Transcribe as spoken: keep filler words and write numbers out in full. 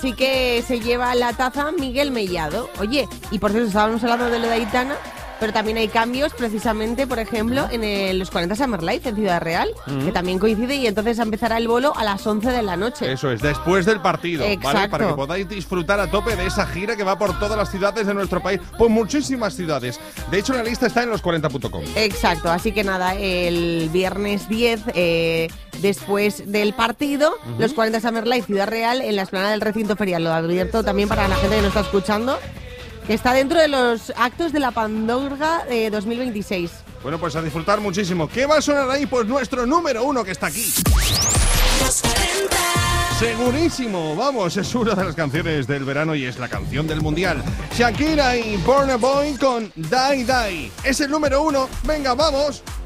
sí que se lleva la taza Miguel Mellado. Oye, y por cierto, estábamos hablando de lo de Aitana, pero también hay cambios precisamente, por ejemplo, en el, los cuarenta Summer Life en Ciudad Real, uh-huh. que también coincide y entonces empezará el bolo a las once de la noche. Eso es, después del partido, Exacto. ¿vale? Para que podáis disfrutar a tope de esa gira que va por todas las ciudades de nuestro país, por muchísimas ciudades. De hecho, la lista está en los cuarenta punto com. Exacto, así que nada, el viernes diez, eh, después del partido, uh-huh. los cuarenta Summer Life Ciudad Real en la explanada del recinto ferial. Lo advierto también para la gente que nos está escuchando, que está dentro de los actos de la Pandorga de dos mil veintiséis. Bueno, pues a disfrutar muchísimo. ¿Qué va a sonar ahí? Pues nuestro número uno que está aquí. Segurísimo, vamos, es una de las canciones del verano y es la canción del mundial. Shakira y Burna Boy con Die Die. Es el número uno. Venga, vamos.